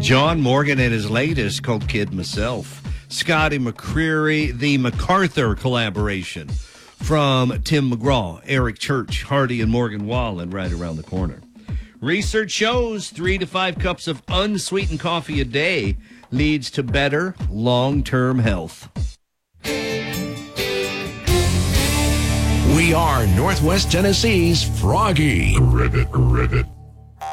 John Morgan and his latest called Kid Myself. Scotty McCreery, the MacArthur collaboration from Tim McGraw, Eric Church, Hardy, and Morgan Wallen right around the corner. Research shows 3 to 5 cups of unsweetened coffee a day leads to better long-term health. We are Northwest Tennessee's Froggy. Rivet.